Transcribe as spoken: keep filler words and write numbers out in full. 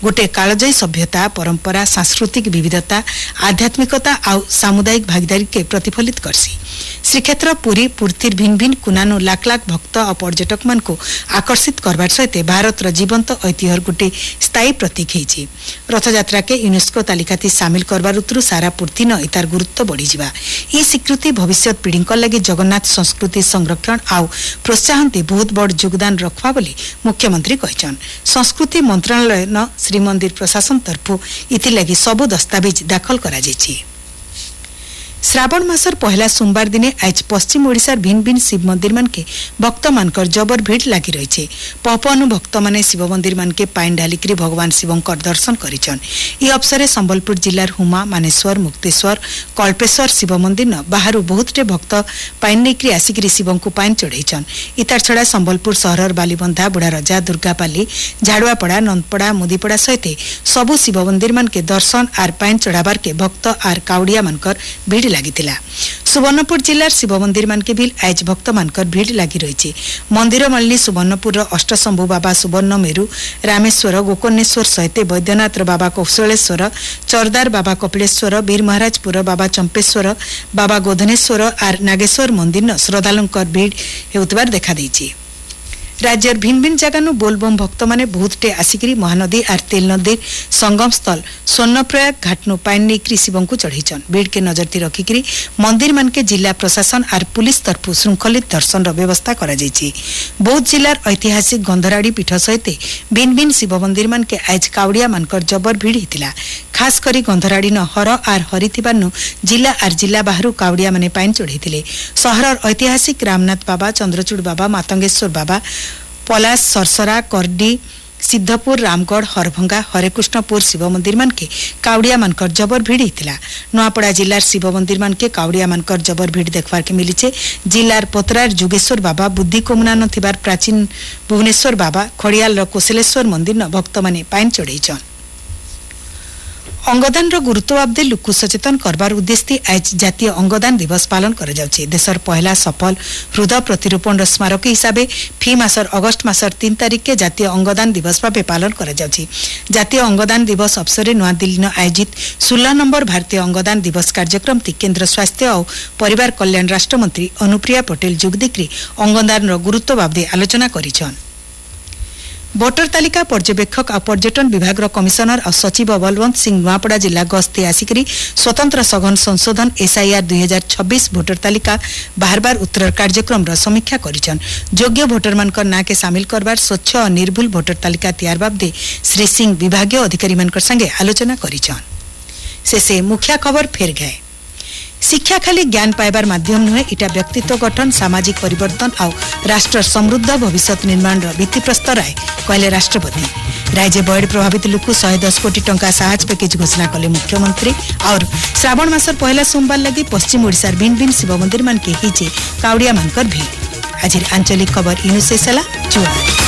गोटे कालजयी सभ्यता परंपरा सांस्कृतिक विविधता आध्यात्मिकता आ सामुदायिक भागीदारी के प्रतिफलित करसी। श्रीक्षेत्र पुरी पुरथिर भिन्न भिन्न कुनानु लाख लाख भक्त और पर्यटक मन को आकर्षित करबार सहित भारत र जीवंत ऐतिह्यर गोटे स्थायी प्रतीक है। रथयात्रा के यूनेस्को तालिकाती सामिल करबार उतरु सारा पुरथी न इतार गुरुत्व बढ़ी जिबा। ई स्वीकृति भविष्य पीढ़ी लगी जगन्नाथ संस्कृति संरक्षण आउ प्रोत्साहन दे बहुत बड़ योगदान रखवा बोली मुख्यमंत्री कहछन। संस्कृति मंत्रालय न श्रीमंदिर प्रशासन तरफु इथिलागी सबु दस्तावेज दाखल करा जायछि। श्रावण मासर पहला सोमवार दिने आज पश्चिम ओडिशार भिन्न भिन्न शिव मंदिर मन के भक्त मानकर जबर भीड़ लागी रही। पहपनु भक्त माने शिव मंदिर मन के पाइन डालिकरी भगवान शिवंकर दर्शन करिछन। ई अवसरे संबलपुर जिलार हुमा मानेश्वर मुक्तेश्वर कल्पेश्वर शिव मंदिर न बाहरु बहुतटे भक्त पाइन नेकरी आसिकरी शिवंकु पाइन चढ़ाइछन। इतार छड़ा संबलपुर सहरर बालीबंधा बुढ़ारजा दुर्गापाली झाड़ुआपड़ा नंदपड़ा मुदीपड़ा सहित सबु शिव मंदिर मन के दर्शन आर पाइन चढ़ाबार के भक्त आर काउड़िया मानकर भीड़ लागितिला। सुवर्णपुर जिलार शिव मंदिर मान के भी आज भक्त मानकर भीड़ लागी रही। मंदिर मालिनी सुवर्णपुर अष्टशंभु बाबा सुवर्ण मेरु रामेश्वर गोकर्णेश्वर सहित वैद्यनाथ बाबा कौशलेश्वर चरदार बाबा कपिलेश्वर वीर महाराजपुर बाबा चंपेश्वर बाबा गोधनेश्वर आर नागेश्वर मंदिर न श्रद्धालुंकर भीड़ हेउतबार देखा देछि। राज्यर भिन्न भिन्न जगह बोलबम भक्त माने बहुतटे आसिकरी महानदी आर तेल नदी संगम स्थल स्वर्णप्रयाग घाटनु पाइन नेकरी शिवंकु चढ़ीचन। भीड़ के नजरती रखिकरी मंदिर मान के जिला प्रशासन आर पुलिस तरफु श्रृंखलित दर्शन व्यवस्था करा जायछि। बौद्ध जिलार ऐतिहासिक गंधराड़ी पीठ सहित भिन्न भिन्न शिव मंदिर मान के आज काउड़िया मानकर जबर भीड़ हितिला। खास करी गंधराड़ी न हर आर हरिथिबानु जिला आर जिला बाहरु काउड़िया माने पाइन चढ़ीथिले। सहरर ऐतिहासिक रामनाथ बाबा चंद्रचूड़ बाबा मातंगेश्वर बाबा पलास सरसरा करडी सिद्धपुर रामगढ़ हरभंगा हरेकृष्णपुर शिव मंदिर मान के काउड़िया मानकर जबर भीड़ हितिला। नुआपड़ा जिलार शिव मंदिर मान के काउड़िया मानकर जबर भीड़ देखबार के मिलीचे। जिलार पोतरार जुगेश्वर बाबा बुद्धि कोमना न थिबार प्राचीन भुवनेश्वर बाबा खड़ियाल र कोशलेश्वर मंदिर न भक्त माने पाइन चढ़ाइछन। अंगदान गुरुत्व बाबदे लोक सचेतन करबार उद्देश्य आज जातीय अंगदान दिवस पालन करा जाउछि। देशर पहला सफल हृदय प्रतिरोपण स्मारक हिसाबे फी मासर अगस्त मासर तीन तारीख के जातीय अंगदान दिवस भावे पालन करा जाउछि। जातीय अंगदान दिवस अवसर नवा दिल्ली न आयोजित सोलह नंबर भारतीय अंगदान दिवस कार्यक्रम ती केंद्र स्वास्थ्य और परिवार कल्याण राष्ट्र मंत्री अनुप्रिया पटेल जोगदेकरी अंगदान गुरुत्व बाबदे आलोचना करिछन। भोटर तालिका पर्यवेक्षक और पर्यटन विभाग कमिशनर और सचिव बलवंत सिंह नुआपड़ा जिला गस्ते आसिकरी स्वतंत्र सघन संशोधन एसआईआर दुई हजार छब्बीस भोटर तालिका बाहर बार उत्तर कार्यक्रम र समीक्षा करिछन। योग्य भोटर मानकर ना के सामिल करबार स्वच्छ और निर्भुल भोटर तालिका तैयार बाबदे श्री सिंह विभागीय अधिकारी मानकर संगे आलोचना करिछन। से से मुख्य खबर फेर गए। शिक्षा खाली ज्ञान पाइबार माध्यम नुहे, इटा व्यक्तित्व गठन सामाजिक परिवर्तन और राष्ट्र समृद्ध भविष्य निर्माण भित्तिप्रस्तर आए कहले राष्ट्रपति। राज्य बड़ प्रभावित लोक शहे दस कोटी टंका साहाय्य पैकेज घोषणा कले मुख्यमंत्री। और श्रावण मासर पहला सोमवार लगी पश्चिम ओडिशार भिन्न भिन्न शिव मंदिर मान के हिचे काउड़िया मानकर भीड़। आज आंचलिक खबर इनु शेषला जुआ।